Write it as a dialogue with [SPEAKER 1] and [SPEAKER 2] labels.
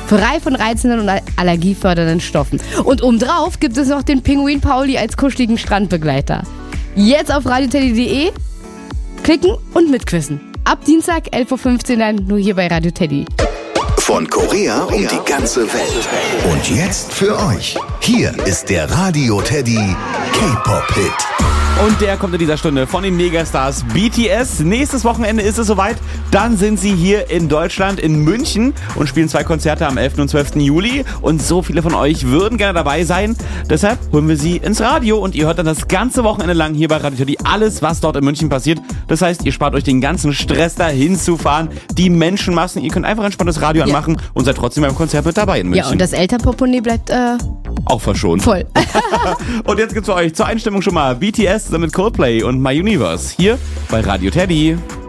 [SPEAKER 1] frei von reizenden und allergiefördernden Stoffen. Und obendrauf gibt es noch den Pinguin Pauli als kuscheligen Strandbegleiter. Jetzt auf radioteddy.de klicken und mitquissen. Ab Dienstag 11.15 Uhr dann nur hier bei Radio Teddy.
[SPEAKER 2] Von Korea um die ganze Welt. Und jetzt für euch. Hier ist der Radio Teddy K-Pop-Hit.
[SPEAKER 3] Und der kommt in dieser Stunde von den Megastars BTS. Nächstes Wochenende ist es soweit. Dann sind sie hier in Deutschland, in München und spielen 2 Konzerte am 11. und 12. Juli. Und so viele von euch würden gerne dabei sein. Deshalb holen wir sie ins Radio und ihr hört dann das ganze Wochenende lang hier bei Radio Teddy alles, was dort in München passiert. Das heißt, ihr spart euch den ganzen Stress, da hinzufahren, die Menschenmassen. Ihr könnt einfach entspannt das Radio anmachen und seid trotzdem beim Konzert mit dabei in München.
[SPEAKER 1] Ja, und das Elternportemonnaie bleibt
[SPEAKER 3] auch verschont.
[SPEAKER 1] Voll.
[SPEAKER 3] Und jetzt gibt's für euch zur Einstimmung schon mal BTS mit Coldplay und My Universe hier bei Radio Teddy.